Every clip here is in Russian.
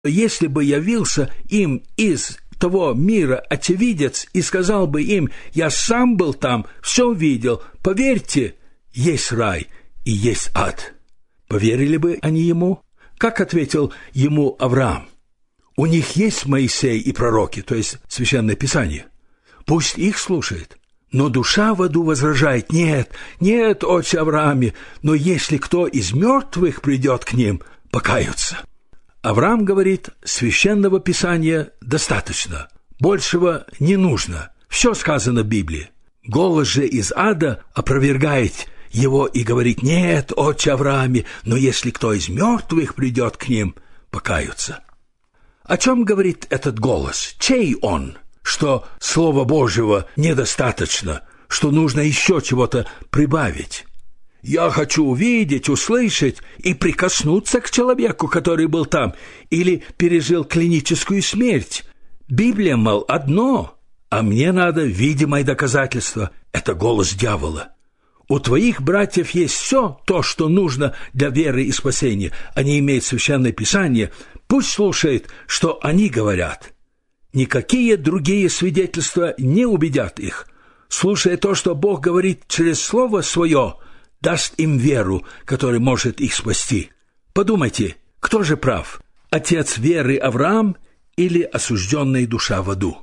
Если бы явился им из того мира очевидец и сказал бы им: «Я сам был там, все видел, поверьте, есть рай и есть ад», поверили бы они ему? Как ответил ему Авраам? У них есть Моисей и пророки, то есть Священное Писание. Пусть их слушает. Но душа в аду возражает: «Нет, нет, отче Аврааме, но если кто из мертвых придет к ним, покаются». Авраам говорит: Священного Писания достаточно, большего не нужно, все сказано в Библии. Голос же из ада опровергает его и говорит: «Нет, отче Аврааме, но если кто из мертвых придет к ним, покаются». О чем говорит этот голос? Чей он? Что Слова Божьего недостаточно, что нужно еще чего-то прибавить. Я хочу увидеть, услышать и прикоснуться к человеку, который был там или пережил клиническую смерть. Библия, мол, одно, а мне надо видимое доказательство. Это голос дьявола. У твоих братьев есть все то, что нужно для веры и спасения. Они имеют Священное Писание. Пусть слушает, что они говорят. Никакие другие свидетельства не убедят их. Слушая то, что Бог говорит через Слово Свое, даст им веру, которая может их спасти. Подумайте, кто же прав? Отец веры Авраам или осужденная душа в аду?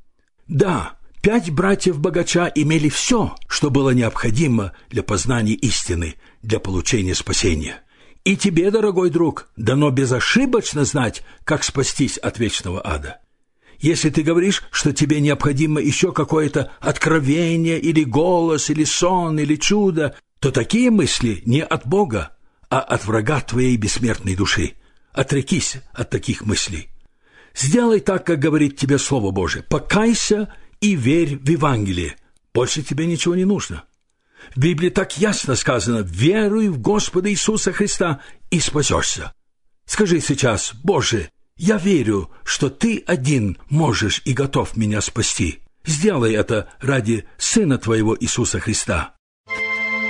Да, 5 братьев-богача имели все, что было необходимо для познания истины, для получения спасения. И тебе, дорогой друг, дано безошибочно знать, как спастись от вечного ада. Если ты говоришь, что тебе необходимо еще какое-то откровение, или голос, или сон, или чудо, то такие мысли не от Бога, а от врага твоей бессмертной души. Отрекись от таких мыслей. Сделай так, как говорит тебе Слово Божие. Покайся и верь в Евангелие. Больше тебе ничего не нужно. В Библии так ясно сказано: «Веруй в Господа Иисуса Христа и спасешься». Скажи сейчас: «Боже, я верю, что Ты один можешь и готов меня спасти. Сделай это ради Сына Твоего Иисуса Христа».